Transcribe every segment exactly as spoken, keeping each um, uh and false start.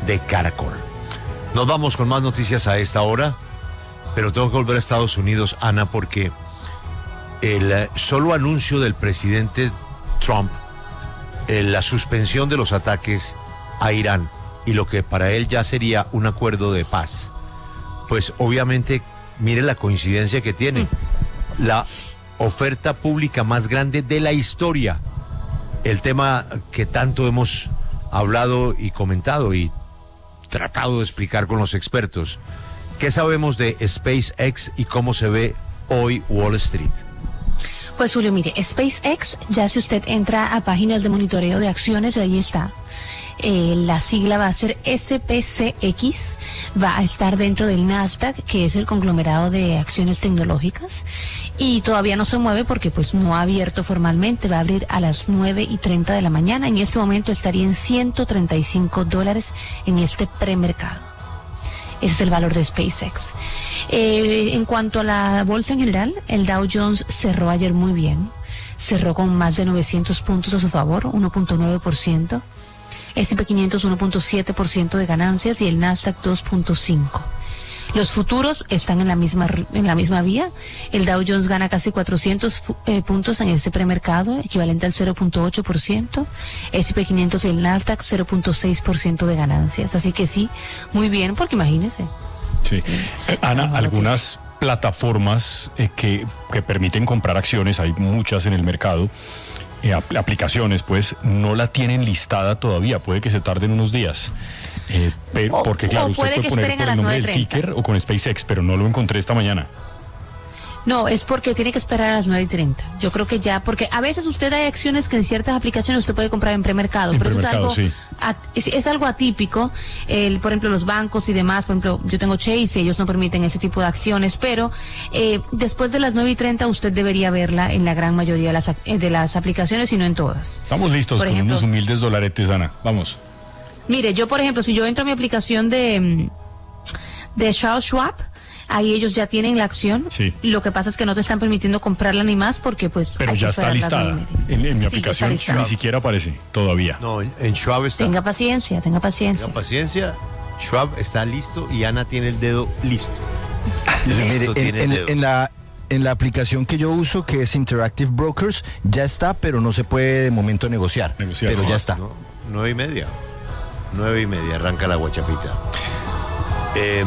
de Caracol. Nos vamos con más noticias a esta hora, pero tengo que volver a Estados Unidos, Ana, porque el solo anuncio del presidente Trump, la suspensión de los ataques a Irán y lo que para él ya sería un acuerdo de paz, pues obviamente, mire la coincidencia que tiene, mm. la oferta pública más grande de la historia, el tema que tanto hemos hablado y comentado y tratado de explicar con los expertos. ¿Qué sabemos de SpaceX y cómo se ve hoy Wall Street? Pues Julio, mire, SpaceX, ya si usted entra a páginas de monitoreo de acciones, ahí está. Eh, la sigla va a ser S P C X, va a estar dentro del Nasdaq, que es el conglomerado de acciones tecnológicas, y todavía no se mueve porque pues no ha abierto formalmente, va a abrir a las nueve y treinta de la mañana. En este momento estaría en ciento treinta y cinco dólares en este premercado. Ese es el valor de SpaceX. Eh, en cuanto a la bolsa en general, el Dow Jones cerró ayer muy bien, cerró con más de novecientos puntos a su favor, uno punto nueve por ciento. S and P quinientos uno punto siete por ciento de ganancias y el Nasdaq dos punto cinco por ciento. Los futuros están en la misma en la misma vía. El Dow Jones gana casi cuatrocientos eh, puntos en este premercado, equivalente al cero punto ocho por ciento. S and P quinientos y el Nasdaq cero punto seis por ciento de ganancias. Así que sí, muy bien, porque imagínese. Sí. Eh, Ana, algunas plataformas eh, que, que permiten comprar acciones, hay muchas en el mercado, eh, aplicaciones, pues, no la tienen listada todavía, puede que se tarden unos días. Eh, pero, o, porque claro, o usted puede poner por el nombre del ticker o con SpaceX, pero no lo encontré esta mañana. No, es porque tiene que esperar a las nueve y treinta. Yo creo que ya, porque a veces usted hay acciones que en ciertas aplicaciones usted puede comprar en premercado, en pero premercado, eso es algo, sí. at, es, es algo atípico. El, por ejemplo, los bancos y demás, por ejemplo, yo tengo Chase y ellos no permiten ese tipo de acciones, pero eh, después de las nueve y treinta usted debería verla en la gran mayoría de las, de las aplicaciones y no en todas. Estamos listos por con ejemplo, unos humildes dolaretes, Ana. Vamos. Mire, yo por ejemplo, si yo entro a mi aplicación de, de Charles Schwab, ahí ellos ya tienen la acción. Sí. Lo que pasa es que no te están permitiendo comprarla ni más porque pues... Pero ya está listada. En, en mi sí, aplicación ni siquiera aparece todavía. No, en, en Schwab está. Tenga paciencia, tenga paciencia. Tenga paciencia. Schwab está listo y Ana tiene el dedo listo. listo Mire, en, en, dedo. en la... En la aplicación que yo uso, que es Interactive Brokers, ya está, pero no se puede de momento negociar. negociar pero no, ya está. No, nueve y media. Nueve y media, arranca la guachapita. Eh,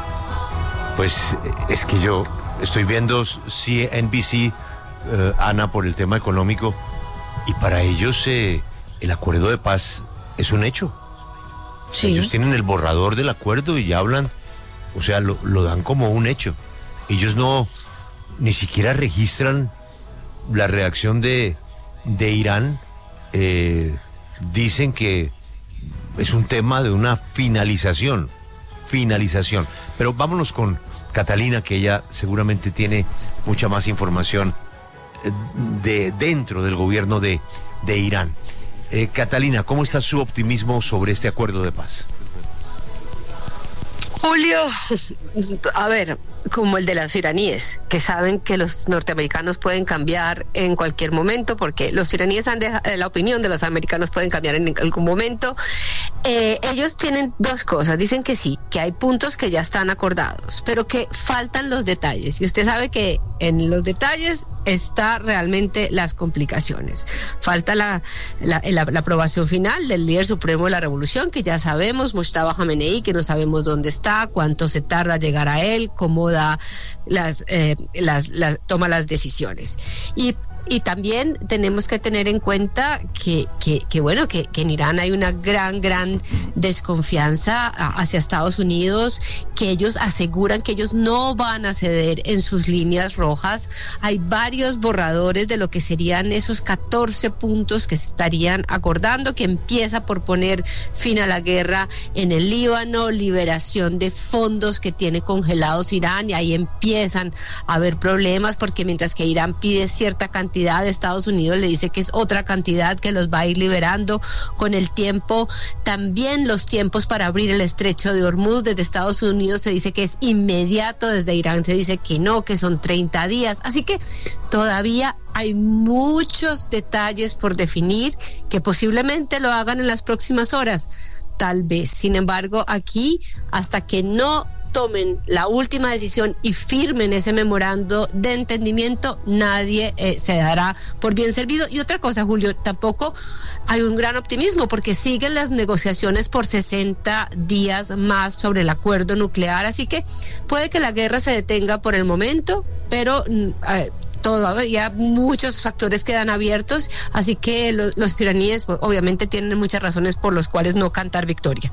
pues es que yo estoy viendo C N B C, eh, Ana, por el tema económico, y para ellos eh, el acuerdo de paz es un hecho. Sí. Ellos tienen el borrador del acuerdo y hablan, o sea, lo, lo dan como un hecho. Ellos no... ni siquiera registran la reacción de, de Irán. Eh, dicen que es un tema de una finalización, finalización. Pero vámonos con Catalina, que ella seguramente tiene mucha más información de dentro del gobierno de, de Irán. Eh, Catalina, ¿cómo está su optimismo sobre este acuerdo de paz? Julio, a ver, como el de los iraníes, que saben que los norteamericanos pueden cambiar en cualquier momento, porque los iraníes han dejado, la opinión de los americanos pueden cambiar en algún momento. Eh, ellos tienen dos cosas, dicen que sí, que hay puntos que ya están acordados, pero que faltan los detalles, y usted sabe que en los detalles está realmente las complicaciones. Falta la, la, la, la aprobación final del líder supremo de la revolución, que ya sabemos, Mojtaba Khamenei, que no sabemos dónde está, cuánto se tarda llegar a él, cómo da las, eh, las, las toma las decisiones. Y Y también tenemos que tener en cuenta que, que, que bueno, que, que en Irán hay una gran, gran desconfianza hacia Estados Unidos, que ellos aseguran que ellos no van a ceder en sus líneas rojas. Hay varios borradores de lo que serían esos catorce puntos que se estarían acordando, que empieza por poner fin a la guerra en el Líbano, liberación de fondos que tiene congelados Irán, y ahí empiezan a haber problemas, porque mientras que Irán pide cierta cantidad de Estados Unidos le dice que es otra cantidad que los va a ir liberando con el tiempo. También los tiempos para abrir el estrecho de Hormuz desde Estados Unidos se dice que es inmediato, desde Irán se dice que no, que son treinta días, así que todavía hay muchos detalles por definir que posiblemente lo hagan en las próximas horas, tal vez. Sin embargo, aquí, hasta que no tomen la última decisión y firmen ese memorando de entendimiento, nadie eh, se dará por bien servido. Y otra cosa, Julio, tampoco hay un gran optimismo porque siguen las negociaciones por sesenta días más sobre el acuerdo nuclear, así que puede que la guerra se detenga por el momento, pero eh, todavía muchos factores quedan abiertos, así que lo, los iraníes pues, obviamente tienen muchas razones por las cuales no cantar victoria.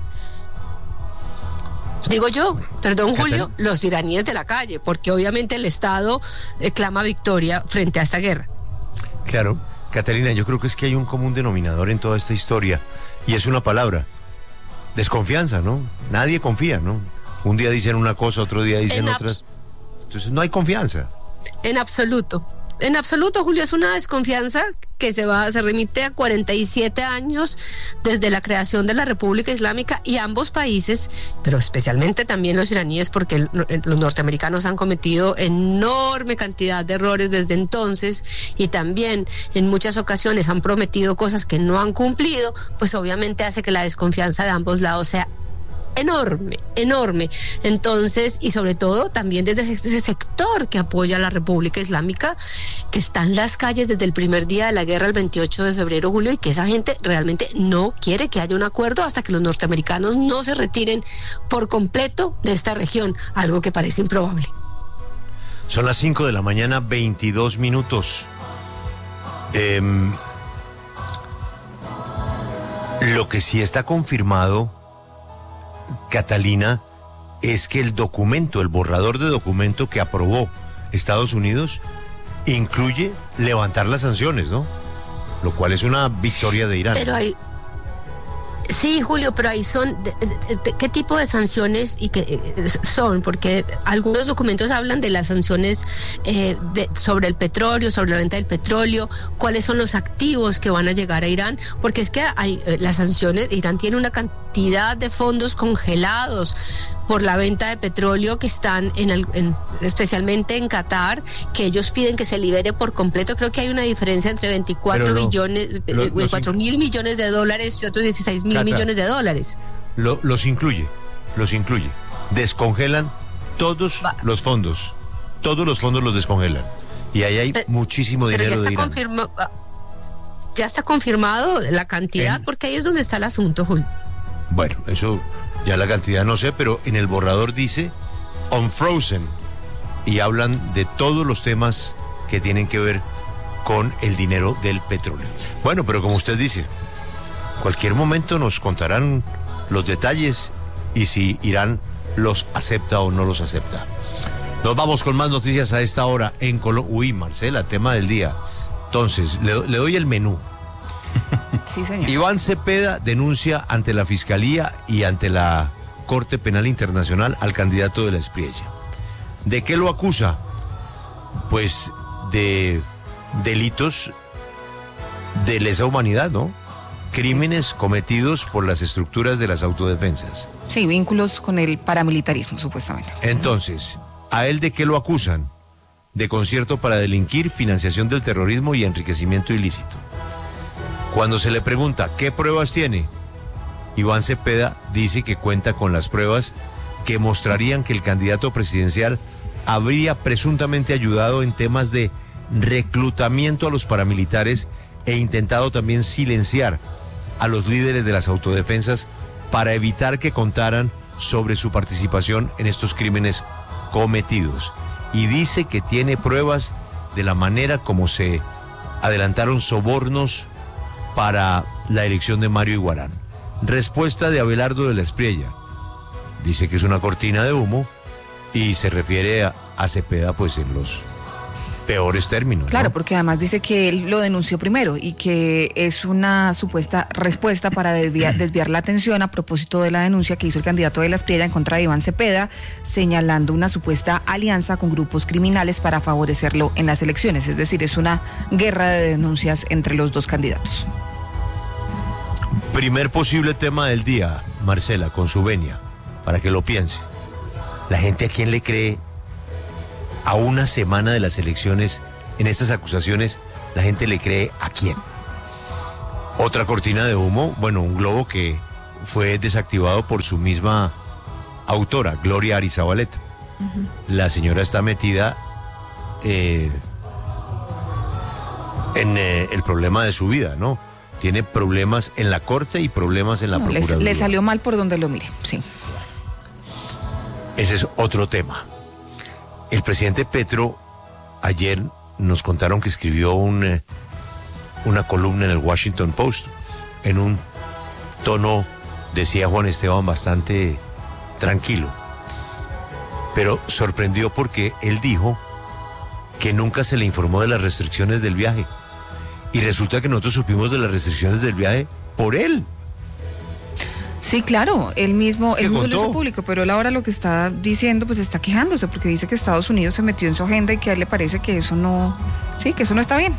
Digo yo, perdón Julio, los iraníes de la calle, porque obviamente el Estado eh, clama victoria frente a esta guerra. Claro, Catalina, yo creo que es que hay un común denominador en toda esta historia, y es una palabra: desconfianza, ¿no? Nadie confía, ¿no? Un día dicen una cosa, otro día dicen otras. Entonces no hay confianza. En absoluto. En absoluto, Julio, es una desconfianza que se va, se remite a cuarenta y siete años desde la creación de la República Islámica, y ambos países, pero especialmente también los iraníes, porque el, los norteamericanos han cometido enorme cantidad de errores desde entonces y también en muchas ocasiones han prometido cosas que no han cumplido, pues obviamente hace que la desconfianza de ambos lados sea enorme, enorme. Entonces, y sobre todo también desde ese sector que apoya a la República Islámica, que está en las calles desde el primer día de la guerra, el veintiocho de febrero, Julio, y que esa gente realmente no quiere que haya un acuerdo hasta que los norteamericanos no se retiren por completo de esta región, algo que parece improbable. Son las cinco de la mañana, veintidós minutos. Eh, lo que sí está confirmado, Catalina, es que el documento, el borrador de documento que aprobó Estados Unidos, incluye levantar las sanciones, ¿no? Lo cual es una victoria de Irán. Pero hay... Sí, Julio, pero ahí son, de, de, de, ¿qué tipo de sanciones y qué eh, son? Porque algunos documentos hablan de las sanciones eh, de, sobre el petróleo, sobre la venta del petróleo, cuáles son los activos que van a llegar a Irán, porque es que hay eh, las sanciones, Irán tiene una cantidad de fondos congelados por la venta de petróleo que están en, el, en especialmente en Qatar, que ellos piden que se libere por completo. Creo que hay una diferencia entre veinticuatro lo, billones, lo, veinticuatro mil millones de dólares y otros dieciséis mil millones de dólares. Lo, los incluye, los incluye. Descongelan todos Va. los fondos, todos los fondos los descongelan. Y ahí hay pero, muchísimo dinero pero ya de está Irán. Confirma, ya está confirmado la cantidad, en, porque ahí es donde está el asunto, Julio. Bueno, eso ya la cantidad no sé, pero en el borrador dice unfrozen, y hablan de todos los temas que tienen que ver con el dinero del petróleo. Bueno, pero como usted dice, cualquier momento nos contarán los detalles y si Irán los acepta o no los acepta. Nos vamos con más noticias a esta hora en Colombia. Uy, Marcela, tema del día. Entonces, le, le doy el menú. Sí, señor. Iván Cepeda denuncia ante la Fiscalía y ante la Corte Penal Internacional al candidato de la Espriella. ¿De qué lo acusa? Pues de delitos de lesa humanidad, ¿no? Crímenes cometidos por las estructuras de las autodefensas. Sí, vínculos con el paramilitarismo, supuestamente. Entonces, ¿a él de qué lo acusan? De concierto para delinquir, financiación del terrorismo y enriquecimiento ilícito. Cuando se le pregunta qué pruebas tiene, Iván Cepeda dice que cuenta con las pruebas que mostrarían que el candidato presidencial habría presuntamente ayudado en temas de reclutamiento a los paramilitares e intentado también silenciar a los líderes de las autodefensas para evitar que contaran sobre su participación en estos crímenes cometidos. Y dice que tiene pruebas de la manera como se adelantaron sobornos para la elección de Mario Iguarán. Respuesta de Abelardo de la Espriella. Dice que es una cortina de humo y se refiere a, a Cepeda pues en los peores términos. Claro, ¿no? Porque además dice que él lo denunció primero y que es una supuesta respuesta para desviar, desviar la atención a propósito de la denuncia que hizo el candidato de la Espriella en contra de Iván Cepeda, señalando una supuesta alianza con grupos criminales para favorecerlo en las elecciones. Es decir, es una guerra de denuncias entre los dos candidatos. Primer posible tema del día, Marcela, con su venia, para que lo piense. La gente a quién le cree a una semana de las elecciones en estas acusaciones, la gente le cree a quién. Otra cortina de humo, bueno, un globo que fue desactivado por su misma autora, Gloria Arizabaleta. Uh-huh. La señora está metida eh, en eh, el problema de su vida, ¿no? Tiene problemas en la corte y problemas en la no, procuraduría. Le salió mal por donde lo mire, sí. Ese es otro tema. El presidente Petro ayer nos contaron que escribió un, eh, una columna en el Washington Post en un tono, decía Juan Esteban, bastante tranquilo. Pero sorprendió porque él dijo que nunca se le informó de las restricciones del viaje. Y resulta que nosotros supimos de las restricciones del viaje por él. Sí, claro, él mismo, él mismo lo hizo público, pero él ahora lo que está diciendo, pues está quejándose, porque dice que Estados Unidos se metió en su agenda y que a él le parece que eso no, sí, que eso no está bien.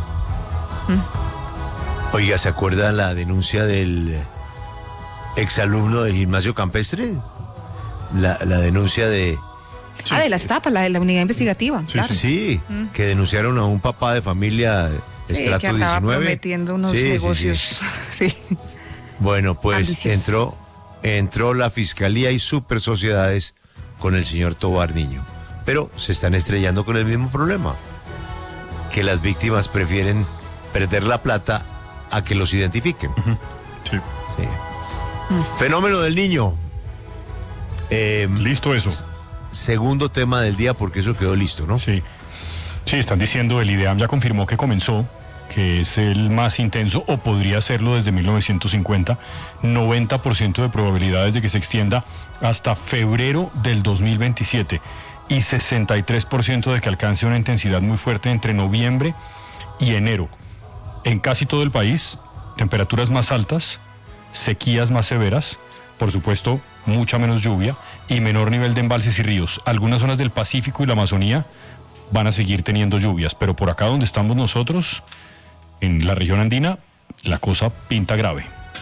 Mm. Oiga, ¿se acuerda la denuncia del exalumno del gimnasio campestre? La, la denuncia de... Sí. Ah, de las tapas, la de la unidad investigativa. Sí, claro. sí mm. que denunciaron a un papá de familia sí, estrato que andaba diecinueve. Prometiendo unos sí, negocios. Sí. sí. Bueno, pues ambicioso. entró entró la Fiscalía y Super Sociedades con el señor Tobar Niño. Pero se están estrellando con el mismo problema. Que las víctimas prefieren perder la plata a que los identifiquen. Uh-huh. Sí. sí. Mm. Fenómeno del niño. Eh, listo eso. Segundo tema del día, porque eso quedó listo, ¿no? Sí. Sí, están diciendo, el IDEAM ya confirmó que comenzó, que es el más intenso, o podría serlo desde mil novecientos cincuenta, noventa por ciento de probabilidades de que se extienda hasta febrero del dos mil veintisiete y sesenta y tres por ciento de que alcance una intensidad muy fuerte entre noviembre y enero. En casi todo el país, temperaturas más altas, sequías más severas, por supuesto, mucha menos lluvia y menor nivel de embalses y ríos. Algunas zonas del Pacífico y la Amazonía van a seguir teniendo lluvias, pero por acá donde estamos nosotros, en la región andina, la cosa pinta grave.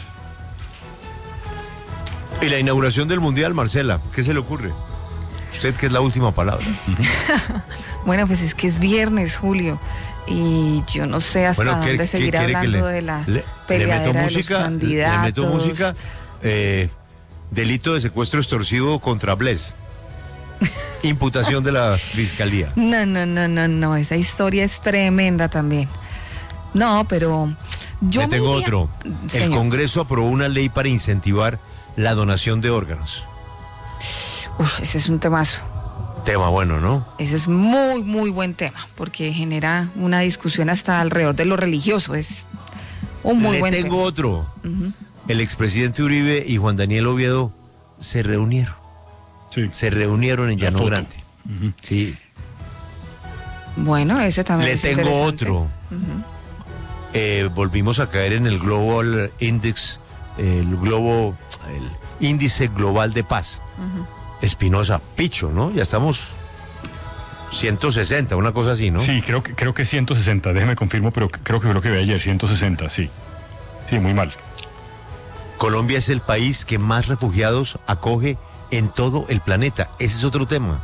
Y la inauguración del Mundial, Marcela, ¿qué se le ocurre? Usted, que es la última palabra. Bueno, pues es que es viernes, Julio, y yo no sé hasta bueno, dónde seguir hablando le, de la le, peleadera le meto música, de los candidatos. Le meto música, eh, delito de secuestro extorsivo contra Bless. Imputación de la Fiscalía. No, no, no, no, no, esa historia es tremenda también. No, pero yo Le tengo iría... otro. Señor. El Congreso aprobó una ley para incentivar la donación de órganos. Uy, ese es un temazo. Tema bueno, ¿no? Ese es muy, muy buen tema, porque genera una discusión hasta alrededor de lo religioso. Es un muy Le buen tengo tema. otro. Uh-huh. El expresidente Uribe y Juan Daniel Oviedo se reunieron. Sí. Se reunieron en Llano foto. Grande. Uh-huh. Sí. Bueno, ese también Le es tengo interesante. otro. Uh-huh. Eh, volvimos a caer en el Global Index, el globo, el índice global de paz. Uh-huh. Espinosa, Picho, ¿no? Ya estamos ciento sesenta, una cosa así, ¿no? Sí, creo que creo que ciento sesenta, déjeme confirmo, pero creo que fue lo que vi ayer, ciento sesenta, sí. Sí, muy mal. Colombia es el país que más refugiados acoge en todo el planeta. Ese es otro tema.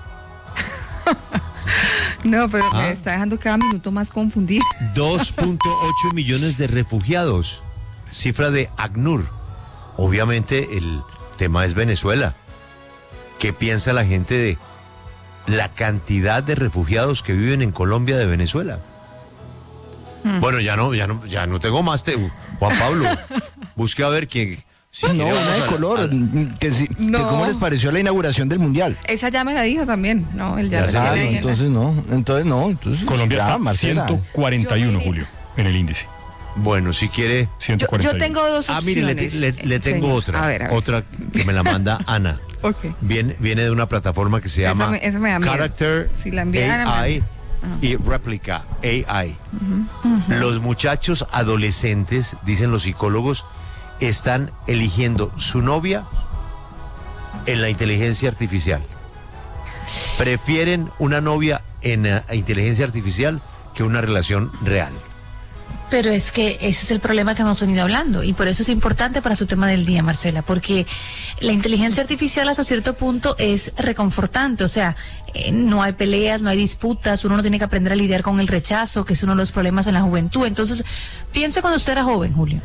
No, pero ¿Ah? me está dejando cada minuto más confundido. dos punto ocho millones de refugiados, cifra de ACNUR. Obviamente el tema es Venezuela. ¿Qué piensa la gente de la cantidad de refugiados que viven en Colombia de Venezuela? Hmm. Bueno, ya no, ya no, ya no tengo más. Te, Juan Pablo, busque a ver quién. Si no, una de color. A, que, si, no. que ¿Cómo les pareció la inauguración del Mundial? Esa ya me la dijo también, ¿no? Él ya, ya la dijo. Entonces no, entonces no. Entonces, Colombia ya, está Marcela. ciento cuarenta y uno, Julio, en el índice. Bueno, si quiere... ciento cuarenta y uno. Yo, yo tengo dos opciones. Ah, mire, le, le, le tengo señor. otra. A ver, a ver. Otra que me la manda Ana. Okay. Viene, viene de una plataforma que se llama esa me, esa me da miedo. Character si la envían, A I uh-huh. y Replica A I. Uh-huh. Uh-huh. Los muchachos adolescentes, dicen los psicólogos, están eligiendo su novia en la inteligencia artificial. Prefieren una novia en uh, inteligencia artificial que una relación real. Pero es que ese es el problema que hemos venido hablando y por eso es importante para tu tema del día, Marcela, porque la inteligencia artificial hasta cierto punto es reconfortante, o sea, eh, no hay peleas, no hay disputas, uno no tiene que aprender a lidiar con el rechazo, que es uno de los problemas en la juventud. Entonces, piensa cuando usted era joven, Julio.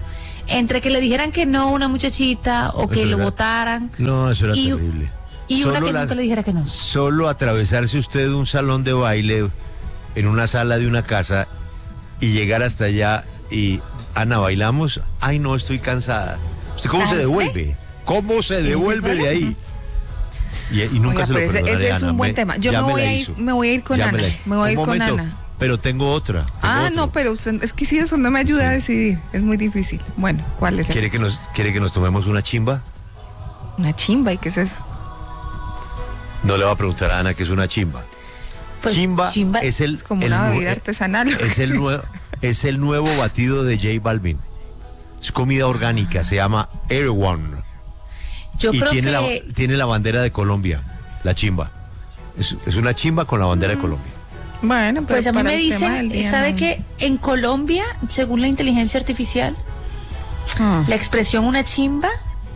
Entre que le dijeran que no a una muchachita o que Eso lo era- votaran. No, eso era y, terrible. Y una Solo que la- nunca le dijera que no. Solo atravesarse usted un salón de baile en una sala de una casa y llegar hasta allá y, Ana, ¿bailamos? Ay, no, estoy cansada. ¿Usted cómo ¿Ah, se usted? devuelve? ¿Cómo se devuelve de ahí? Y, y nunca Oiga, se lo pero ese- perdonaré, ese es Ana. un buen Me- tema. Yo ya me me voy la a ir- hizo. me voy a ir con Ya Ana, la- me voy a Un ir con momento, Ana. Pero tengo otra. tengo Ah, otra. no, pero usted, es que sí, eso no me ayuda a decidir. Es muy difícil. Bueno, ¿cuál es? el- ¿Quiere que nos, quiere que nos tomemos una chimba? Una chimba, ¿y qué es eso? No le va a preguntar a Ana qué es una chimba. Pues, chimba, chimba es el es como el una nue- bebida artesanal. Es el nuevo es el nuevo batido de J Balvin. Es comida orgánica, se llama Air One. Yo y creo tiene que la tiene la bandera de Colombia, la chimba. Es, es una chimba con la bandera de Colombia. Bueno, pero pues a mí para me el tema del dicen, día, ¿sabe no. que en Colombia, según la inteligencia artificial, Ah. la expresión una chimba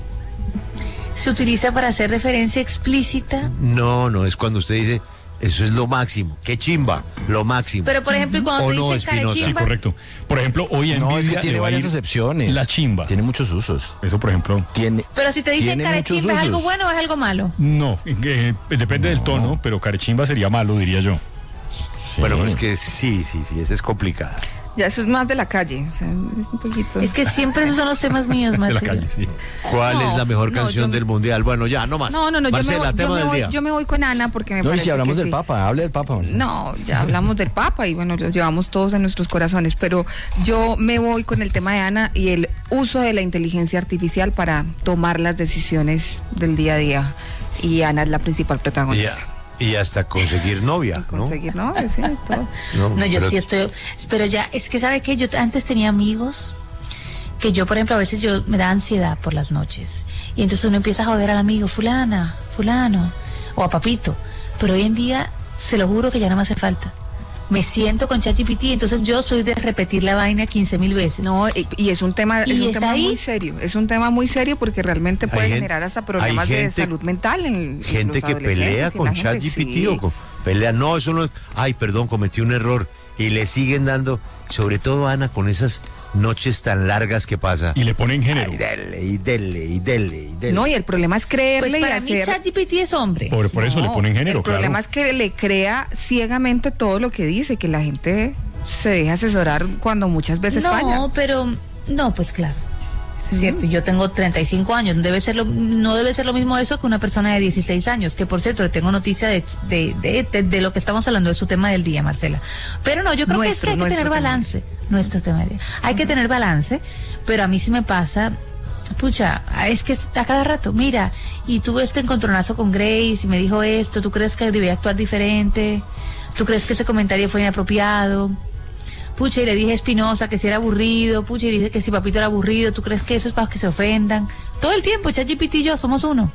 se utiliza para hacer referencia explícita? No, no, es cuando usted dice, eso es lo máximo. ¿Qué chimba? Lo máximo. Pero por ejemplo, cuando ¿O te no, dicen Espinosa? Sí, carechimba, correcto. Por ejemplo, hoy en No, es que Nvidia tiene le va a varias ir acepciones. La chimba. Tiene muchos usos. Eso, por ejemplo. Tiene, pero si te dicen tiene muchos carechimba, ¿es algo usos. bueno o es algo malo? No, eh, depende del tono, pero carechimba sería malo, diría yo. Bueno, Sí. pues que sí, sí, sí, esa es complicada. Ya eso es más de la calle. O sea, es un poquito. Es que siempre esos son los temas míos, De la Marcelo. calle, sí. ¿Cuál No, es la mejor no, canción yo- del mundial? Bueno, ya, no más. No, no, no, yo me, Marcela, voy, yo, tema me del voy, día. yo me voy con Ana porque me No, y parece si hablamos que del sí. Papa, hable del Papa. No, ya hablamos del Papa y bueno, los llevamos todos en nuestros corazones, pero yo me voy con el tema de Ana y el uso de la inteligencia artificial para tomar las decisiones del día a día. Y Ana es la principal Y, protagonista. y hasta conseguir novia, ¿no? Conseguir, ¿no? Sí, todo. No, yo pero- sí estoy, pero ya, es que sabe que yo antes tenía amigos que yo, por ejemplo, a veces yo me da ansiedad por las noches y entonces uno empieza a joder al amigo, fulana, fulano, o a papito, pero hoy en día, se lo juro que ya no me hace falta. Me siento con ChatGPT, entonces yo soy de repetir la vaina quince mil veces. No, y, y es un tema, ¿Y es un está tema ahí? muy serio, es un tema muy serio porque realmente puede gen- generar hasta problemas hay de gente- salud mental en, en Gente los que pelea adolescentes y en con la gente. ChatGPT Sí. o con, pelea, no, eso no es, ay, perdón, cometí un error y le siguen dando, sobre todo Ana, con esas noches tan largas que pasa. Y le ponen género. Ay, dele, y dele, y dele, y dele. No, y el problema es creerle Pues y para mí hacer... ChatGPT es hombre. Por, por eso No, le ponen género, el problema claro. es que le crea ciegamente todo lo que dice, que la gente se deja asesorar cuando muchas veces no, falla. pero no, pues claro. Es cierto, yo tengo treinta y cinco años, debe ser lo, no debe ser lo mismo eso que una persona de dieciséis años, que por cierto le tengo noticia de, de, de, de, de lo que estamos hablando, de su tema del día, Marcela. Pero no, yo creo Nuestro, que es que hay que nuestro tener tema. balance, nuestro tema del día. Hay que tener balance, pero a mí sí me pasa, pucha, es que a cada rato, mira, y tuve este encontronazo con Grace y me dijo esto, ¿tú crees que debía actuar diferente? ¿Tú crees que ese comentario fue inapropiado? Pucha, y le dije a Espinosa que si era aburrido, pucha, y dije que si Papito era aburrido, ¿tú crees que eso es para que se ofendan? Todo el tiempo, ChatGPT y yo somos uno.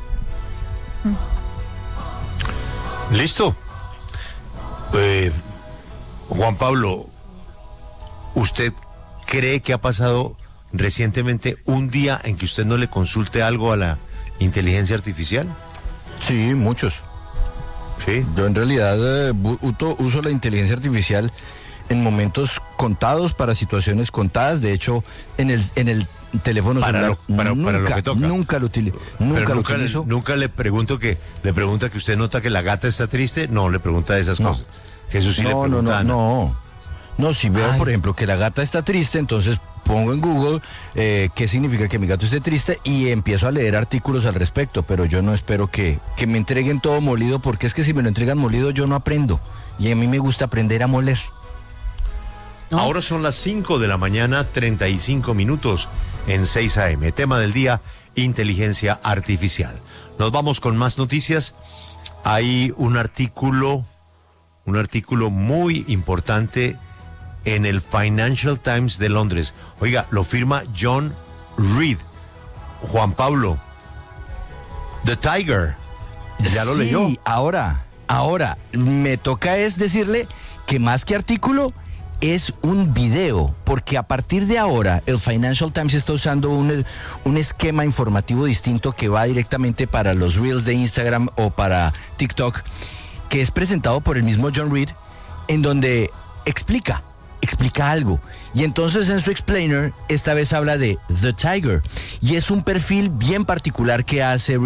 Listo. Eh, Juan Pablo, ¿usted cree que ha pasado recientemente un día en que usted no le consulte algo a la inteligencia artificial? Sí, muchos. Sí. Yo en realidad eh, bu- uto- uso la inteligencia artificial en momentos contados para situaciones contadas. De hecho, en el en el teléfono Para celular lo- para- nunca, para lo que toca. nunca lo utilizo. Nunca Pero lo nunca, utilizo. nunca le pregunto que le pregunta que usted nota que la gata está triste. No, le pregunta de esas No. cosas. Que eso sí le no, no, pregunta. no, a Ana. no. No, si veo, Ay. por ejemplo, que la gata está triste, entonces pongo en Google eh, qué significa que mi gato esté triste y empiezo a leer artículos al respecto, pero yo no espero que, que me entreguen todo molido, porque es que si me lo entregan molido yo no aprendo. Y a mí me gusta aprender a moler. ¿No? Ahora son las cinco de la mañana, treinta y cinco minutos en seis a eme. Tema del día, inteligencia artificial. Nos vamos con más noticias. Hay un artículo, un artículo muy importante en el Financial Times de Londres. Oiga, lo firma John Reed. Juan Pablo, The Tiger. ¿Ya lo Sí, leyó? ahora, ahora, me toca es decirle que más que artículo es un video, porque a partir de ahora el Financial Times está usando un, un esquema informativo distinto que va directamente para los Reels de Instagram o para TikTok, que es presentado por el mismo John Reed, en donde explica explica algo. Y entonces en su explainer esta vez habla de The Tiger. Y es un perfil bien particular que hace